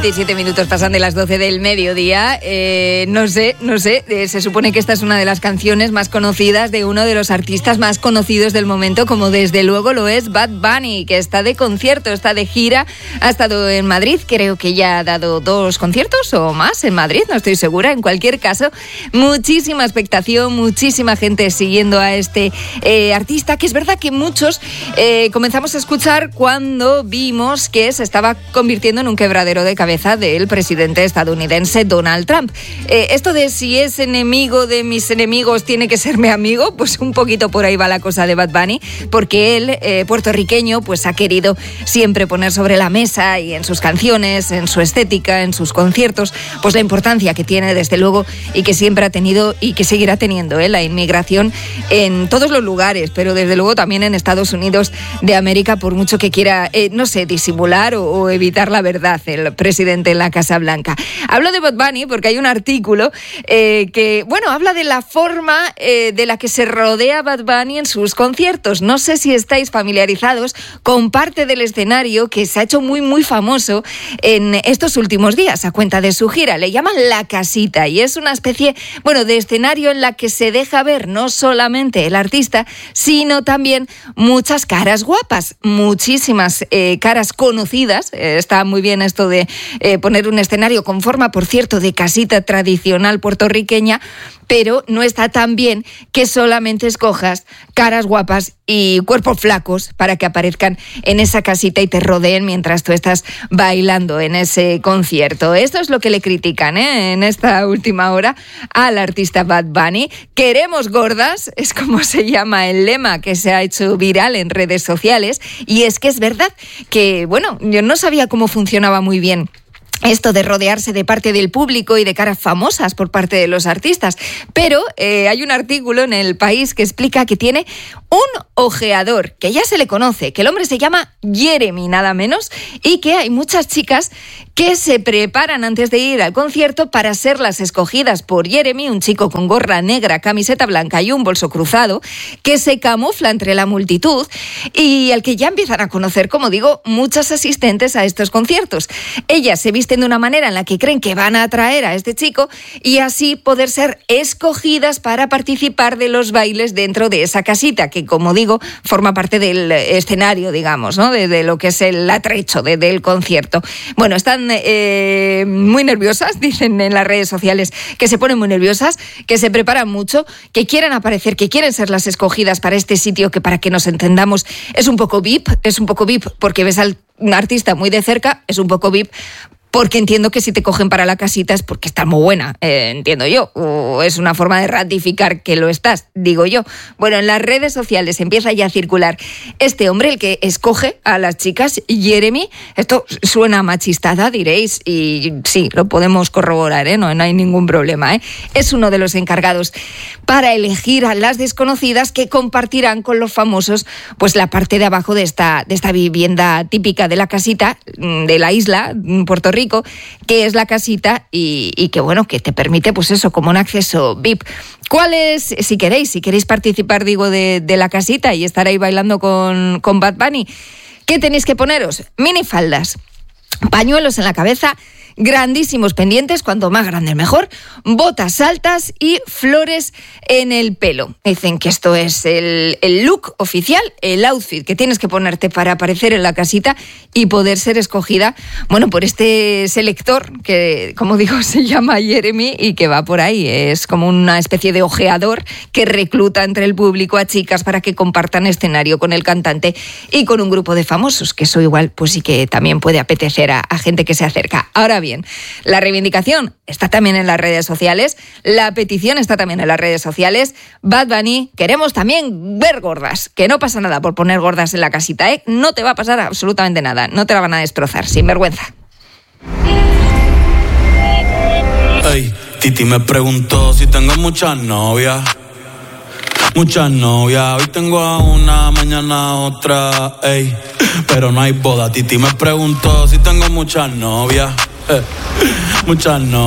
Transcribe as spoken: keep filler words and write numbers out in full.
veintisiete minutos pasan de las doce del mediodía. Eh, no sé, no sé, eh, se supone que esta es una de las canciones más conocidas de uno de los artistas más conocidos del momento, como desde luego lo es Bad Bunny, que está de concierto, está de gira, ha estado en Madrid, creo que ya ha dado dos conciertos o más en Madrid, no estoy segura. En cualquier caso, muchísima expectación, muchísima gente siguiendo a este eh, artista, que es verdad que muchos eh, comenzamos a escuchar cuando vimos que se estaba convirtiendo en un quebradero de cabeza del presidente estadounidense Donald Trump. Eh, esto de si es enemigo de mis enemigos tiene que ser mi amigo, pues un poquito por ahí va la cosa de Bad Bunny, porque él, eh, puertorriqueño, pues ha querido siempre poner sobre la mesa y en sus canciones, en su estética, en sus conciertos, pues la importancia que tiene desde luego y que siempre ha tenido y que seguirá teniendo eh, la inmigración en todos los lugares, pero desde luego también en Estados Unidos de América, por mucho que quiera, eh, no sé, disimular o, o evitar la verdad el presidente en la Casa Blanca. Hablo de Bad Bunny porque hay un artículo eh, que, bueno, habla de la forma eh, de la que se rodea Bad Bunny en sus conciertos. No sé si estáis familiarizados con parte del escenario que se ha hecho muy, muy famoso en estos últimos días a cuenta de su gira. Le llaman La Casita y es una especie, bueno, de escenario en la que se deja ver no solamente el artista, sino también muchas caras guapas, muchísimas eh, caras conocidas. Eh, está muy bien esto de eh, poner un escenario con forma, por cierto, de casita tradicional puertorriqueña, pero no está tan bien que solamente escojas caras guapas y cuerpos flacos para que aparezcan en esa casita y te rodeen mientras tú estás bailando en ese concierto. Esto es lo que le critican ¿eh? en esta última hora al artista Bad Bunny. Queremos gordas, es como se llama el lema que se ha hecho viral en redes sociales, y es que es verdad que, bueno, yo no sabía cómo funcionaba muy bien esto de rodearse de parte del público y de caras famosas por parte de los artistas. Pero eh, hay un artículo en El País que explica que tiene un ojeador, que ya se le conoce, que el hombre se llama Jeremy, nada menos, y que hay muchas chicas que se preparan antes de ir al concierto para ser las escogidas por Jeremy, un chico con gorra negra, camiseta blanca y un bolso cruzado, que se camufla entre la multitud y al que ya empiezan a conocer, como digo, muchas asistentes a estos conciertos. Ellas se visten de una manera en la que creen que van a atraer a este chico y así poder ser escogidas para participar de los bailes dentro de esa casita, que, como digo, forma parte del escenario, digamos, ¿no? De, de lo que es el atrecho de, del concierto. Bueno, están eh, muy nerviosas, dicen en las redes sociales que se ponen muy nerviosas, que se preparan mucho, que quieren aparecer, que quieren ser las escogidas para este sitio que, para que nos entendamos, es un poco V I P, es un poco V I P porque ves al artista muy de cerca, es un poco V I P porque entiendo que si te cogen para la casita es porque estás muy buena, eh, entiendo yo, o es una forma de ratificar que lo estás, digo yo. Bueno, en las redes sociales empieza ya a circular este hombre, el que escoge a las chicas, Jeremy. Esto suena machistada, diréis, y sí, lo podemos corroborar, ¿eh? no, no hay ningún problema. ¿eh? Es uno de los encargados para elegir a las desconocidas que compartirán con los famosos pues la parte de abajo de esta, de esta vivienda típica de la casita, de la isla, Puerto Rico, que es la casita y, y que, bueno, que te permite, pues eso, como un acceso V I P. ¿Cuál es, si queréis, si queréis participar, digo, de, de la casita y estar ahí bailando con, con Bad Bunny? ¿Qué tenéis que poneros? Minifaldas, pañuelos en la cabeza, grandísimos pendientes, cuanto más grandes mejor, botas altas y flores en el pelo. Dicen que esto es el, el look oficial, el outfit que tienes que ponerte para aparecer en la casita y poder ser escogida, bueno, por este selector que, como digo, se llama Jeremy y que va por ahí. Es como una especie de ojeador que recluta entre el público a chicas para que compartan escenario con el cantante y con un grupo de famosos, que eso igual pues sí que también puede apetecer a, a gente que se acerca. Ahora bien, la reivindicación está también en las redes sociales, la petición está también en las redes sociales. Bad Bunny, queremos también ver gordas, que no pasa nada por poner gordas en la casita, ¿eh? No te va a pasar absolutamente nada, no te la van a destrozar, sin vergüenza. Hey, Titi me preguntó si tengo muchas novias. Muchas novias, hoy tengo a una, mañana a otra, ey, pero no hay boda. Titi me preguntó si tengo muchas novias, eh, muchas novias.